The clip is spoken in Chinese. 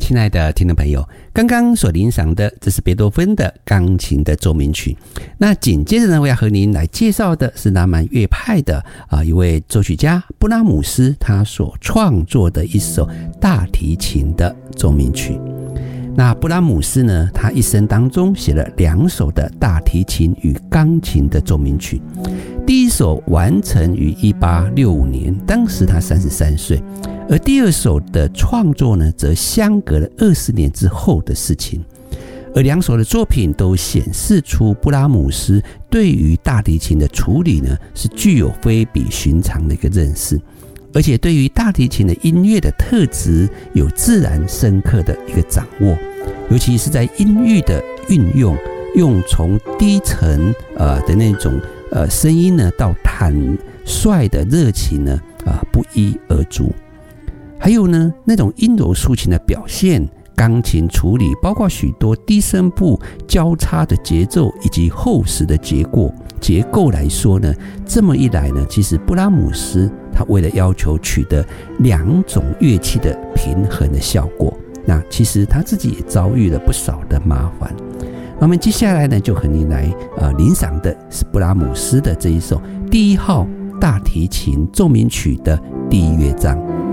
亲爱的听众朋友，刚刚所欣赏的这是贝多芬的钢琴的奏鸣曲。那紧接着呢，我要和您来介绍的是拉曼乐派的一位作曲家布拉姆斯他所创作的一首大提琴的奏鸣曲。那布拉姆斯呢，他一生当中写了2首的大提琴与钢琴的奏鸣曲。第一首完成于1865年，当时他33岁，而第2首的创作呢，则相隔了20年之后的事情。而2首的作品都显示出布拉姆斯对于大提琴的处理呢，是具有非比寻常的一个认识，而且对于大提琴的音乐的特质有自然深刻的一个掌握，尤其是在音域的运用，用从低沉的那种声音呢，到坦率的热情呢不一而足。还有呢，那种阴柔抒情的表现，钢琴处理包括许多低声部交叉的节奏以及厚实的结构来说呢，这么一来呢，其实布拉姆斯他为了要求取得2种乐器的平衡的效果，那其实他自己也遭遇了不少的麻烦。那我们接下来呢，就和您来欣赏的是布拉姆斯的这一首第1号大提琴奏鸣曲的第1乐章。